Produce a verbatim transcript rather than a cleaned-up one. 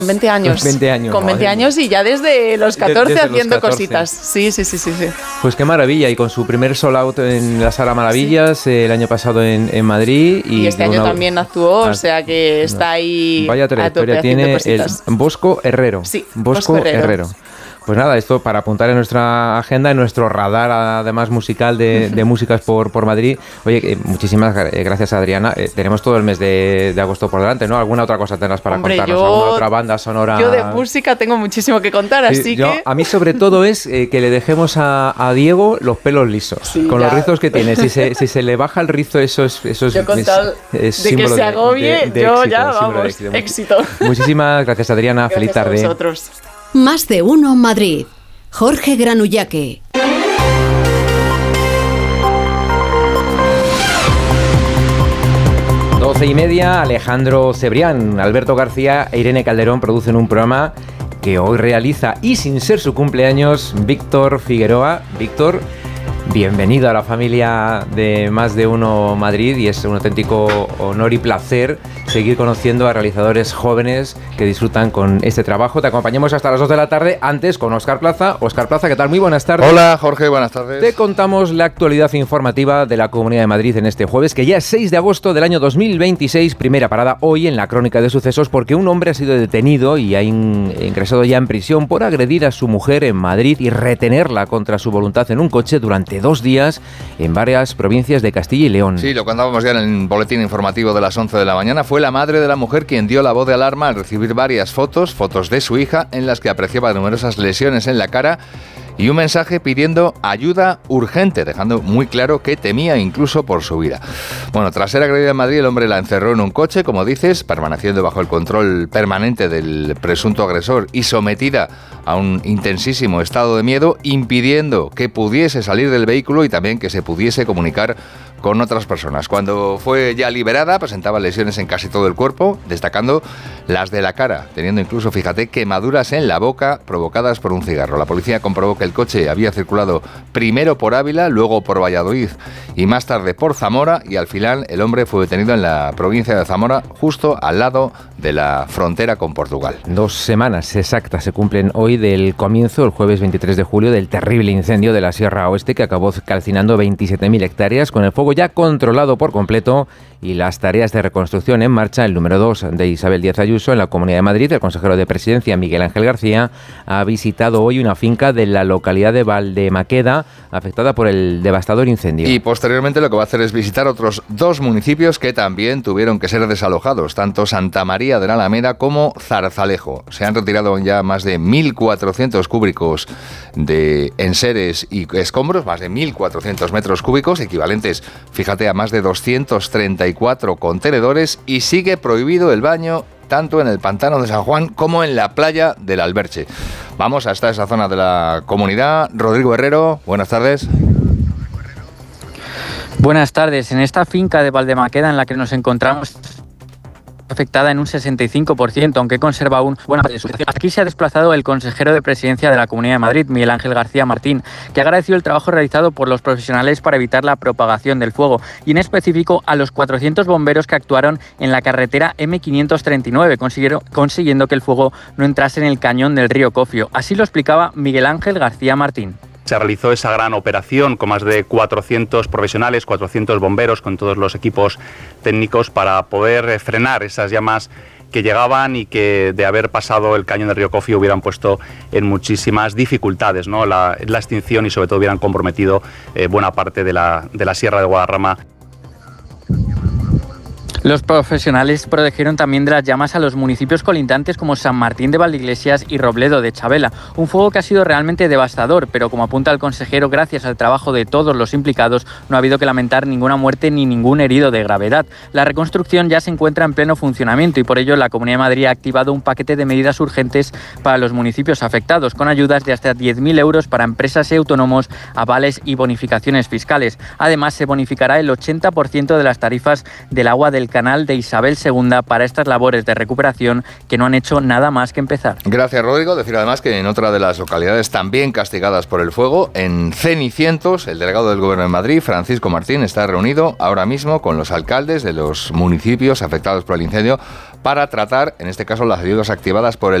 veinte años. veinte años. Con veinte años y ya desde los catorce desde haciendo los catorce. cositas. Sí, sí, sí, sí, sí. Pues qué maravilla, y con su primer sold out en la Sala Maravillas, sí. eh, el año pasado en, en Madrid. Y, y este año una, también actuó, o sea que está ahí. Vaya trayectoria tiene el Bosco Herrero. Sí, Bosco, Bosco Herrero. Herrero. Pues nada, esto para apuntar en nuestra agenda, en nuestro radar además musical de, de músicas por, por Madrid. Oye, eh, muchísimas gracias, Adriana. Eh, tenemos todo el mes de, de agosto por delante, ¿no? ¿Alguna otra cosa tendrás para Hombre, contarnos? Yo, ¿Alguna otra banda sonora? Yo de música tengo muchísimo que contar, sí, así yo, que... A mí sobre todo es eh, que le dejemos a, a Diego los pelos lisos, sí, con ya. los rizos que tiene. Si se, si se le baja el rizo, eso es, eso es, yo con es, tal es de que se agobie, de, de, de yo éxito, ya, vamos, éxito. éxito. Muchísimas gracias, Adriana. Gracias Feliz tarde. A vosotros. Más de uno Madrid. Jorge Granullaque. Doce y media, Alejandro Cebrián, Alberto García e Irene Calderón producen un programa que hoy realiza, y sin ser su cumpleaños, Víctor Figueroa. Víctor, bienvenido a la familia de Más de Uno Madrid, y es un auténtico honor y placer seguir conociendo a realizadores jóvenes que disfrutan con este trabajo. Te acompañamos hasta las dos de la tarde, antes con Óscar Plaza. Óscar Plaza, ¿qué tal? Muy buenas tardes. Hola, Jorge, buenas tardes. Te contamos la actualidad informativa de la Comunidad de Madrid en este jueves, que ya es seis de agosto del año dos mil veintiséis, primera parada hoy en la crónica de sucesos, porque un hombre ha sido detenido y ha in- ingresado ya en prisión por agredir a su mujer en Madrid y retenerla contra su voluntad en un coche durante dos días en varias provincias de Castilla y León. Sí, lo contábamos ya en el boletín informativo de las once de la mañana. Fue la madre de la mujer quien dio la voz de alarma al recibir varias fotos, fotos de su hija, en las que apreciaba numerosas lesiones en la cara y un mensaje pidiendo ayuda urgente, dejando muy claro que temía incluso por su vida. Bueno, tras ser agredida en Madrid, el hombre la encerró en un coche, como dices, permaneciendo bajo el control permanente del presunto agresor y sometida a un intensísimo estado de miedo, impidiendo que pudiese salir del vehículo y también que se pudiese comunicar con otras personas. Cuando fue ya liberada, presentaba lesiones en casi todo el cuerpo, destacando las de la cara, teniendo incluso, fíjate, quemaduras en la boca provocadas por un cigarro. La policía comprobó que el coche había circulado primero por Ávila, luego por Valladolid y más tarde por Zamora, y al final el hombre fue detenido en la provincia de Zamora, justo al lado de la frontera con Portugal. Dos semanas exactas se cumplen hoy del comienzo, el jueves veintitrés de julio, del terrible incendio de la Sierra Oeste que acabó calcinando veintisiete mil hectáreas, con el fuego ya controlado por completo y las tareas de reconstrucción en marcha. El número dos de Isabel Díaz Ayuso en la Comunidad de Madrid, el consejero de Presidencia Miguel Ángel García, ha visitado hoy una finca de la localidad de Valdemaqueda afectada por el devastador incendio. Y posteriormente lo que va a hacer es visitar otros dos municipios que también tuvieron que ser desalojados, tanto Santa María de la Alameda como Zarzalejo. Se han retirado ya más de mil cuatrocientos cúbicos de enseres y escombros, más de mil cuatrocientos metros cúbicos, equivalentes, fíjate, a más de doscientos treinta y cuatro contenedores, y sigue prohibido el baño tanto en el pantano de San Juan como en la playa del Alberche. Vamos hasta esa zona de la comunidad. Rodrigo Herrero, buenas tardes. Buenas tardes. En esta finca de Valdemaqueda en la que nos encontramos, afectada en un sesenta y cinco por ciento, aunque conserva aún buena parte de su situación. Aquí se ha desplazado el consejero de Presidencia de la Comunidad de Madrid, Miguel Ángel García Martín, que ha agradecido el trabajo realizado por los profesionales para evitar la propagación del fuego, y en específico a los cuatrocientos bomberos que actuaron en la carretera eme quinientos treinta y nueve, consiguiendo que el fuego no entrase en el cañón del río Cofio. Así lo explicaba Miguel Ángel García Martín. Se realizó esa gran operación con más de cuatrocientos profesionales, cuatrocientos bomberos, con todos los equipos técnicos para poder frenar esas llamas que llegaban y que, de haber pasado el cañón del río Cofio, hubieran puesto en muchísimas dificultades, ¿no?, la, la extinción, y sobre todo hubieran comprometido eh, buena parte de la, de la Sierra de Guadarrama. Los profesionales protegieron también de las llamas a los municipios colindantes como San Martín de Valdeiglesias y Robledo de Chabela. Un fuego que ha sido realmente devastador, pero como apunta el consejero, gracias al trabajo de todos los implicados, no ha habido que lamentar ninguna muerte ni ningún herido de gravedad. La reconstrucción ya se encuentra en pleno funcionamiento y por ello la Comunidad de Madrid ha activado un paquete de medidas urgentes para los municipios afectados, con ayudas de hasta diez mil euros para empresas y autónomos, avales y bonificaciones fiscales. Además, se bonificará el ochenta por ciento de las tarifas del agua del canal de Isabel segunda para estas labores de recuperación que no han hecho nada más que empezar. Gracias, Rodrigo. Decir además que en otra de las localidades también castigadas por el fuego, en Cenicientos, el delegado del Gobierno de Madrid, Francisco Martín, está reunido ahora mismo con los alcaldes de los municipios afectados por el incendio para tratar, en este caso, las ayudas activadas por el